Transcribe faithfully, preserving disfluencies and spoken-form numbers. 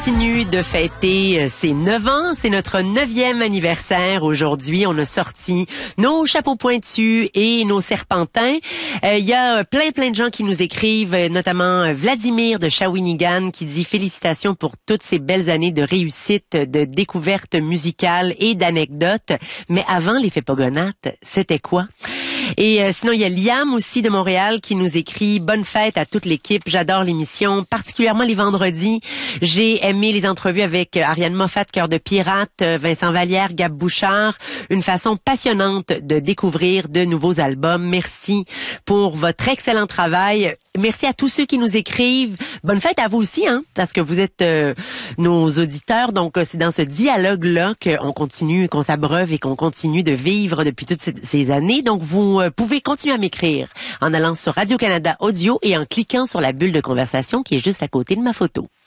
Continue de fêter ses neuf ans. C'est notre neuvième anniversaire aujourd'hui. On a sorti nos chapeaux pointus et nos serpentins. Il euh, y a plein, plein de gens qui nous écrivent, notamment Vladimir de Shawinigan qui dit félicitations pour toutes ces belles années de réussite, de découvertes musicales et d'anecdotes. Mais avant les Fépogonates, c'était quoi? Et euh, sinon, il y a Liam aussi de Montréal qui nous écrit « Bonne fête à toute l'équipe, j'adore l'émission, particulièrement les vendredis. J'ai aimé les entrevues avec Ariane Moffat, Cœur de Pirate, Vincent Vallière, Gab Bouchard. Une façon passionnante de découvrir de nouveaux albums. Merci pour votre excellent travail. Merci à tous ceux qui nous écrivent. Bonne fête à vous aussi, hein, parce que vous êtes euh, nos auditeurs. Donc, c'est dans ce dialogue-là qu'on continue, qu'on s'abreuve et qu'on continue de vivre depuis toutes ces, ces années. Donc, vous euh, pouvez continuer à m'écrire en allant sur Radio-Canada Audio et en cliquant sur la bulle de conversation qui est juste à côté de ma photo.